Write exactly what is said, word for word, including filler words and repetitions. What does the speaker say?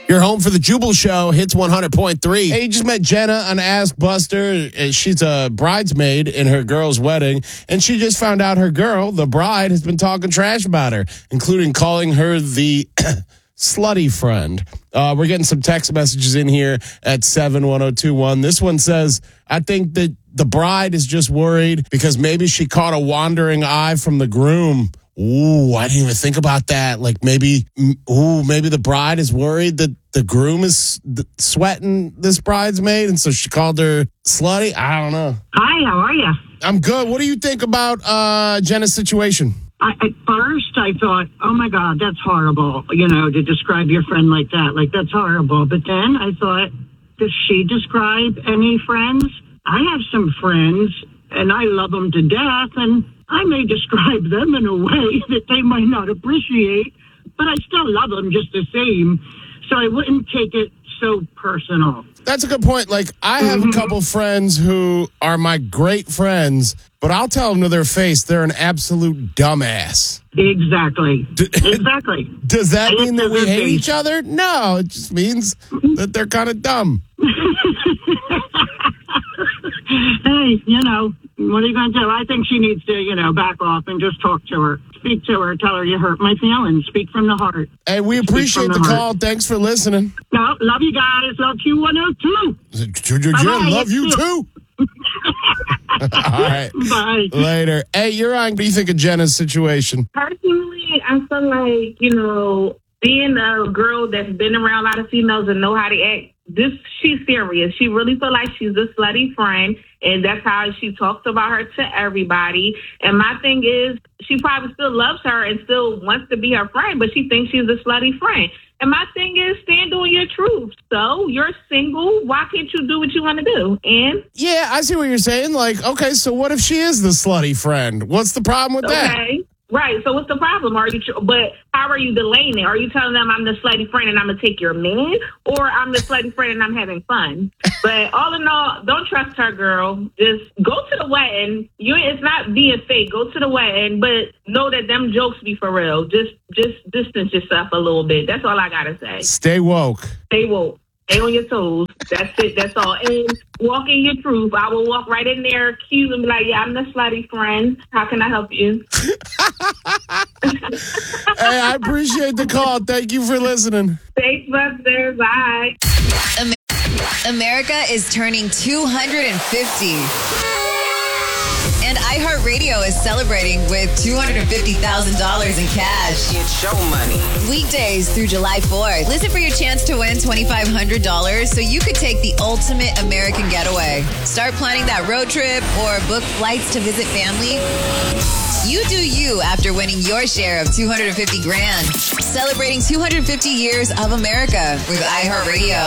You're home for the Jubal Show, Hits one hundred point three. Hey, you just met Jenna on Ask Buster. She's a bridesmaid in her girl's wedding, and she just found out her girl, the bride, has been talking trash about her, including calling her the slutty friend. Uh, we're getting some text messages in here at seven one zero two one. This one says, I think that the bride is just worried because maybe she caught a wandering eye from the groom. Ooh, I didn't even think about that. Like maybe, ooh, maybe the bride is worried that the groom is sweating this bridesmaid, and so she called her slutty. I don't know. Hi, how are you? I'm good. What do you think about uh, Jenna's situation? I, at first, I thought, oh my God, that's horrible. You know, to describe your friend like that, like that's horrible. But then I thought, does she describe any friends? I have some friends, and I love them to death, and I may describe them in a way that they might not appreciate, but I still love them just the same. So I wouldn't take it so personal. That's a good point. Like, I have mm-hmm. a couple friends who are my great friends, but I'll tell them to their face they're an absolute dumbass. Exactly. D- exactly. Does that mean that we hate each other? No, it just means that they're kind of dumb. Hey, you know, what are you going to do? I think she needs to, you know, back off and just talk to her. Speak to her. Tell her you hurt my feelings. Speak from the heart. Hey, we appreciate the, the call. Thanks for listening. No, love you guys. Love Q one oh two. Love you too. All right. Bye. Later. Hey, you're on. What do you think of Jenna's situation? Personally, I feel like, you know, being a girl that's been around a lot of females and know how to act, this she's serious. She really feel like she's a slutty friend, and that's how she talks about her to everybody. And my thing is, she probably still loves her and still wants to be her friend, but she thinks she's a slutty friend. And my thing is, stand on your truth. So you're single. Why can't you do what you want to do? And yeah, I see what you're saying. Like, okay, so what if she is the slutty friend? What's the problem with okay. that? Right. So what's the problem? Are you? But how are you delaying it? Are you telling them I'm the slutty friend and I'm gonna take your man, or I'm the slutty friend and I'm having fun? But all in all, don't trust her, girl. Just go to the wedding. You, it's not being fake. Go to the wedding, but know that them jokes be for real. Just, just distance yourself a little bit. That's all I gotta say. Stay woke. Stay woke. Stay on your toes. That's it. That's all. And walk in your truth. I will walk right in there, accuse and be like, yeah, I'm the slutty friend. How can I help you? Hey, I appreciate the call. Thank you for listening. Thanks, Buster. Bye. America is turning two hundred fifty. And iHeartRadio is celebrating with two hundred fifty thousand dollars in cash. It's show money. Weekdays through July fourth. Listen for your chance to win twenty-five hundred dollars so you could take the ultimate American getaway. Start planning that road trip or book flights to visit family. You do you after winning your share of two hundred fifty grand. Celebrating two hundred fifty years of America with iHeartRadio.